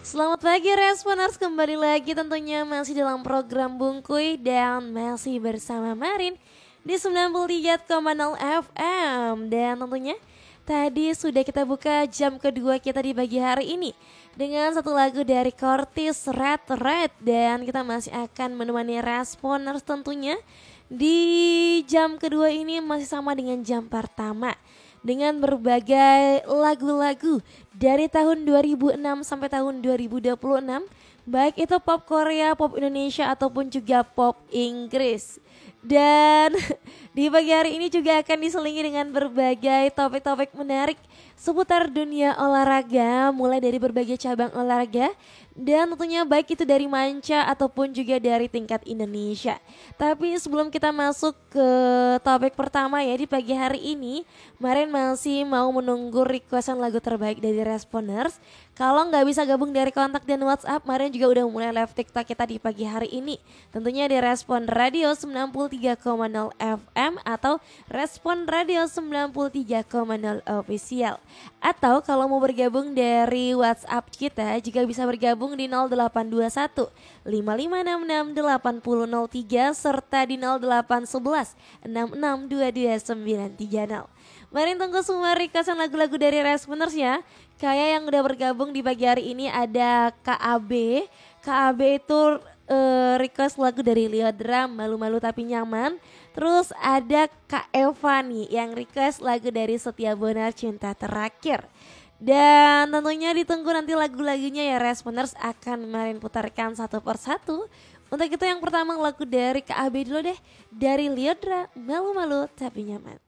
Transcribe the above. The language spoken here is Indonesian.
Selamat pagi Responers, kembali lagi tentunya masih dalam program Bungkuy dan masih bersama Marin di 93,0 FM. Dan tentunya tadi sudah kita buka jam kedua kita di pagi hari ini dengan satu lagu dari Cortis Red Red. Dan kita masih akan menemani Responers tentunya di jam kedua ini masih sama dengan jam pertama, dengan berbagai lagu-lagu dari tahun 2006 sampai tahun 2026, baik itu pop Korea, pop Indonesia ataupun juga pop Inggris. Dan di pagi hari ini juga akan diselingi dengan berbagai topik-topik menarik seputar dunia olahraga, mulai dari berbagai cabang olahraga dan tentunya baik itu dari manca ataupun juga dari tingkat Indonesia. Tapi sebelum kita masuk ke topik pertama ya di pagi hari ini, Maren masih mau menunggu requestan lagu terbaik dari Responers. Kalau nggak bisa gabung dari kontak dan WhatsApp, Maren juga udah mulai live TikTok kita di pagi hari ini. Tentunya di Respon Radio 93,0 FM atau Respon Radio 93,0 Official. Atau kalau mau bergabung dari WhatsApp kita juga bisa bergabung di 0821 5566 8003 serta di 0811 6622 930. Mari tunggu semua requestan lagu-lagu dari Responers ya. Kayak yang udah bergabung di pagi hari ini ada KAB. KAB itu request lagu dari Liodra, Malu-Malu Tapi Nyaman. Terus ada Kak Eva nih yang request lagu dari Setia Bonar, Cinta Terakhir. Dan tentunya ditunggu nanti lagu-lagunya ya, Responers akan Marin putarkan satu persatu. Untuk itu yang pertama lagu dari KAB dulu deh, dari Liodra, Malu-Malu Tapi Nyaman.